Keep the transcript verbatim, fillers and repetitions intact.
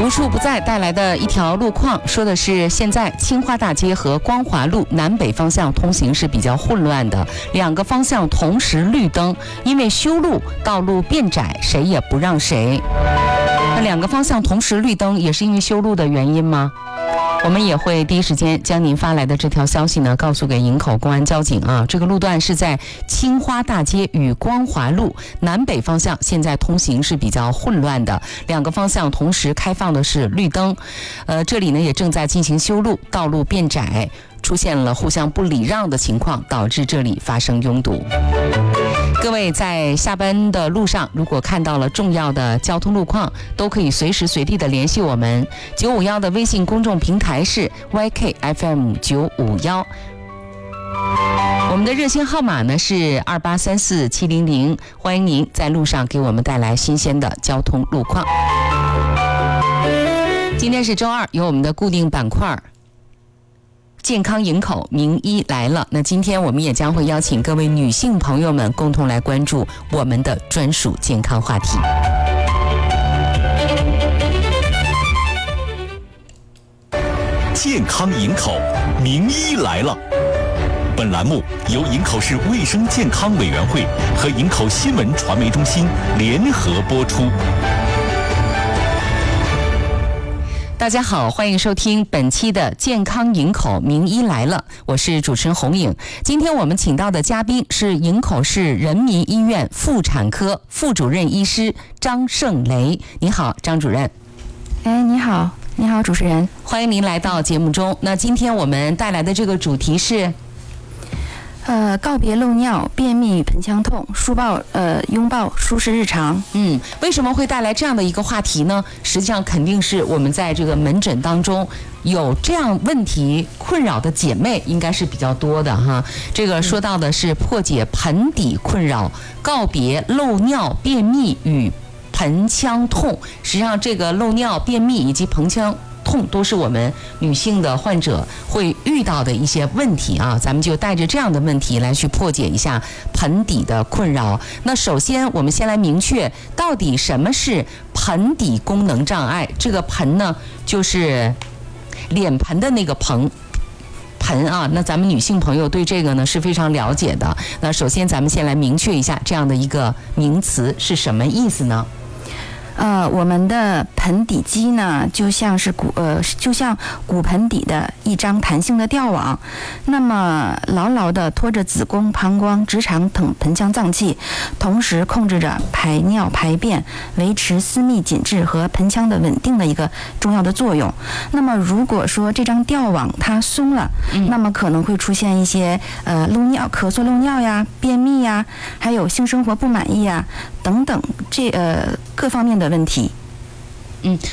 无处不在带来的一条路况，说的是现在青花大街和光华路南北方向通行是比较混乱的，两个方向同时绿灯，因为修路道路变窄，谁也不让谁。那两个方向同时绿灯也是因为修路的原因吗？我们也会第一时间将您发来的这条消息呢告诉给营口公安交警啊。这个路段是在青花大街与光华路南北方向，现在通行是比较混乱的，两个方向同时开放的是绿灯，呃，这里呢也正在进行修路，道路变窄，出现了互相不礼让的情况，导致这里发生拥堵。各位在下班的路上，如果看到了重要的交通路况，都可以随时随地的联系我们。九五一的微信公众平台是 Y K F M 九五一，我们的热线号码呢是二八三四七零零，欢迎您在路上给我们带来新鲜的交通路况。今天是周二，有我们的固定板块健康营口名医来了，那今天我们也将会邀请各位女性朋友们共同来关注我们的专属健康话题。 健康营口名医来了，本栏目由营口市卫生健康委员会和营口新闻传媒中心联合播出。 大家好，欢迎收听本期的健康营口名医来了，我是主持人洪颖。今天我们请到的嘉宾是营口市人民医院妇产科副主任医师张胜雷。你好，张主任。 哎，你好，你好，主持人， 欢迎您来到节目中。那今天我们带来的这个主题是呃，告别漏尿、便秘与盆腔痛，舒抱呃拥抱舒适日常。 嗯，为什么会带来这样的一个话题呢？实际上肯定是我们在这个门诊当中有这样问题困扰的姐妹应该是比较多的哈。这个说到的是破解盆底困扰，告别漏尿、便秘与盆腔痛。实际上，这个漏尿、便秘以及盆腔痛都是我们女性的患者会遇到的一些问题啊，咱们就带着这样的问题来去破解一下盆底的困扰。那首先我们先来明确到底什么是盆底功能障碍。这个盆呢就是脸盆的那个盆盆啊，那咱们女性朋友对这个呢是非常了解的。那首先咱们先来明确一下这样的一个名词是什么意思呢？ 呃，我们的盆底肌呢，就像是骨呃，就像骨盆底的一张弹性的吊网，那么牢牢地拖着子宫、膀胱、直肠等盆腔脏器，同时控制着排尿、排便，维持私密紧致和盆腔的稳定的一个重要的作用。那么如果说这张吊网它松了，嗯、那么可能会出现一些呃漏尿、咳嗽漏尿呀、便秘呀，还有性生活不满意呀等等这呃各方面的问题。 嗯，